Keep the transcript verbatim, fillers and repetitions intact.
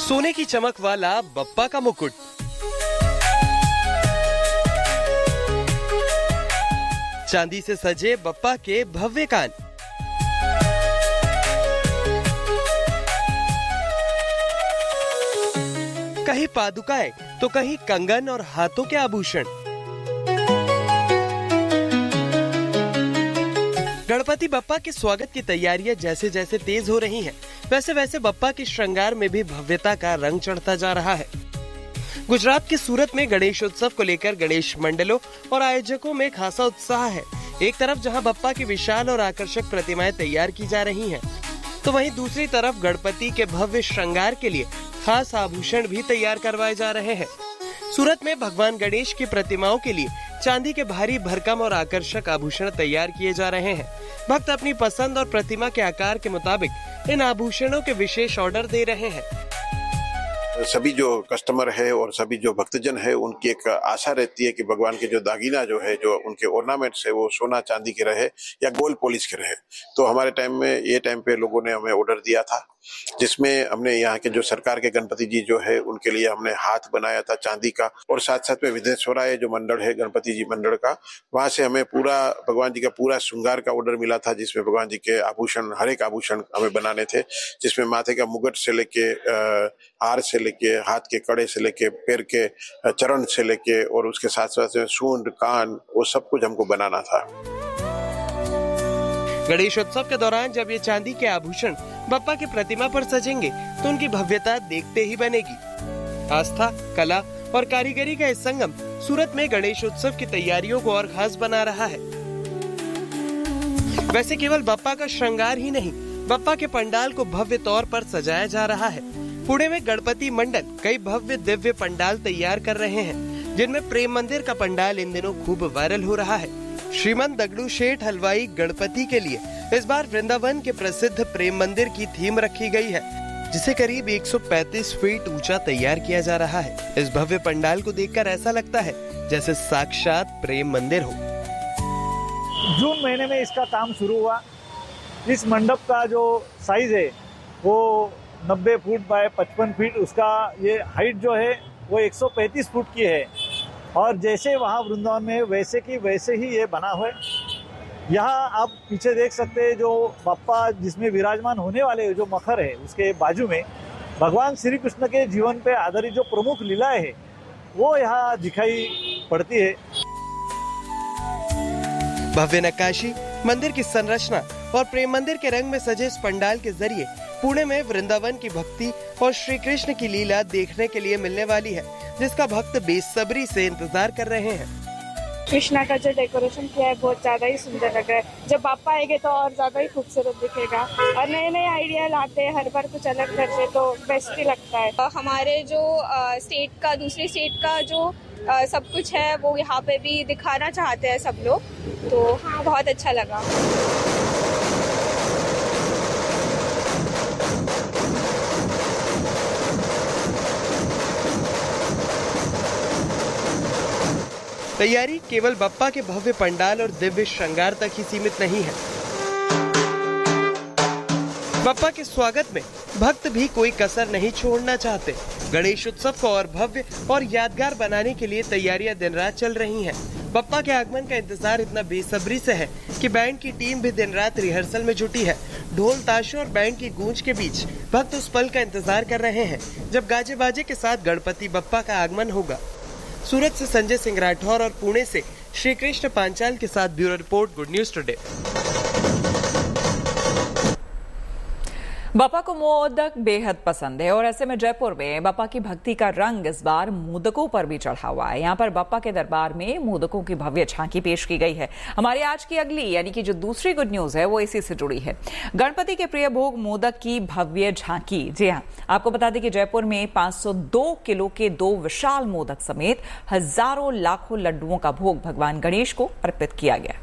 सोने की चमक वाला बप्पा का मुकुट, चांदी से सजे बप्पा के भव्य कान, कहीं पादुकाएं तो कहीं कंगन और हाथों के आभूषण। गणपति बप्पा के स्वागत की तैयारियां जैसे जैसे तेज हो रही हैं, वैसे वैसे बप्पा के श्रृंगार में भी भव्यता का रंग चढ़ता जा रहा है। गुजरात के सूरत में गणेश उत्सव को लेकर गणेश मंडलों और आयोजकों में खासा उत्साह है। एक तरफ जहां बप्पा की विशाल और आकर्षक प्रतिमाएं तैयार की जा रही हैं, तो वहीं दूसरी तरफ गणपति के भव्य श्रृंगार के लिए खास आभूषण भी तैयार करवाए जा रहे हैं। सूरत में भगवान गणेश की प्रतिमाओं के लिए चांदी के भारी भरकम और आकर्षक आभूषण तैयार किए जा रहे हैं। भक्त अपनी पसंद और प्रतिमा के आकार के मुताबिक इन आभूषणों के विशेष ऑर्डर दे रहे हैं। सभी जो कस्टमर है और सभी जो भक्तजन है, उनकी एक आशा रहती है कि भगवान के जो दागिना जो है, जो उनके ऑर्नामेंट्स है, वो सोना चांदी के रहे या गोल्ड पॉलिश के रहे। तो हमारे टाइम में ये टाइम पे लोगों ने हमें ऑर्डर दिया था, जिसमें हमने यहाँ के जो सरकार के गणपति जी जो है, उनके लिए हमने हाथ बनाया था चांदी का, और साथ साथ में विदेश्वराय जो मंडल है गणपति जी मंडल का, वहां से हमें पूरा भगवान जी का पूरा श्रृंगार का ऑर्डर मिला था, जिसमें भगवान जी के आभूषण, हर एक आभूषण हमें बनाने थे, जिसमें माथे का मुगट से लेके हार से लेके हाथ के कड़े से लेके पैर के चरण से लेके और उसके साथ साथ में सूंड, कान, वो सब कुछ हमको बनाना था। गणेश उत्सव के दौरान जब ये चांदी के आभूषण बप्पा की प्रतिमा पर सजेंगे, तो उनकी भव्यता देखते ही बनेगी। आस्था, कला और कारीगरी का इस संगम सूरत में गणेश उत्सव की तैयारियों को और खास बना रहा है। वैसे केवल बप्पा का श्रृंगार ही नहीं, बप्पा के पंडाल को भव्य तौर पर सजाया जा रहा है। पुणे में गणपति मंडल कई भव्य दिव्य पंडाल तैयार कर रहे हैं, जिनमें प्रेम मंदिर का पंडाल इन दिनों खूब वायरल हो रहा है। श्रीमंत दगड़ू शेठ हलवाई गणपति के लिए इस बार वृंदावन के प्रसिद्ध प्रेम मंदिर की थीम रखी गई है, जिसे करीब एक सौ पैंतीस फीट ऊंचा तैयार किया जा रहा है। इस भव्य पंडाल को देखकर ऐसा लगता है जैसे साक्षात प्रेम मंदिर हो। जून महीने में इसका काम शुरू हुआ। इस मंडप का जो साइज है वो नब्बे फुट बाय पचपन फीट, उसका ये हाइट जो है वो एक सौ पैंतीस फुट की है, और जैसे वहाँ वृंदावन में वैसे की वैसे ही ये बना हुआ है। यहाँ आप पीछे देख सकते हैं जो बप्पा जिसमें विराजमान होने वाले जो मखर है, उसके बाजू में भगवान श्री कृष्ण के जीवन पे आधारित जो प्रमुख लीलाएं है वो यहाँ दिखाई पड़ती है। भव्य नक्काशी, मंदिर की संरचना और प्रेम मंदिर के रंग में सजे इस पंडाल के जरिए पुणे में वृंदावन की भक्ति और श्री कृष्ण की लीला देखने के लिए मिलने वाली है, जिसका भक्त बेसब्री से इंतजार कर रहे हैं। कृष्णा का जो डेकोरेशन किया है बहुत ज्यादा ही सुंदर लग रहा है। जब बाप्पा आएंगे तो और ज्यादा ही खूबसूरत दिखेगा, और नए नए आइडिया लाते हैं हर बार कुछ अलग करते, तो बेस्ट ही लगता है। हमारे जो स्टेट का, दूसरी स्टेट का जो आ, सब कुछ है वो यहाँ पे भी दिखाना चाहते हैं सब लोग, तो हाँ बहुत अच्छा लगा। तैयारी केवल बप्पा के भव्य पंडाल और दिव्य श्रृंगार तक ही सीमित नहीं है। बप्पा के स्वागत में भक्त भी कोई कसर नहीं छोड़ना चाहते। गणेश उत्सव को और भव्य और यादगार बनाने के लिए तैयारियां दिन रात चल रही हैं। बप्पा के आगमन का इंतजार इतना बेसब्री से है कि बैंड की टीम भी दिन रात रिहर्सल में जुटी है। ढोल, ताशों और बैंड की गूंज के बीच भक्त उस पल का इंतजार कर रहे हैं जब गाजे बाजे के साथ गणपति बप्पा का आगमन होगा। सूरत से संजय सिंह राठौर और पुणे से श्री कृष्ण पांचाल के साथ bureau report, good news today. Bappa को मोदक बेहद पसंद है, और ऐसे में जयपुर में बप्पा की भक्ति का रंग इस बार मोदकों पर भी चढ़ा हुआ है। यहाँ पर बप्पा के दरबार में मोदकों की भव्य झांकी पेश की गई है। हमारी आज की अगली यानी कि जो दूसरी गुड न्यूज है वो इसी से जुड़ी है। गणपति के प्रिय भोग मोदक की भव्य झांकी। जी हाँ, आपको बता दें कि जयपुर में पांच सौ दो किलो के दो विशाल मोदक समेत हजारों लाखों लड्डुओं का भोग भगवान गणेश को अर्पित किया गया।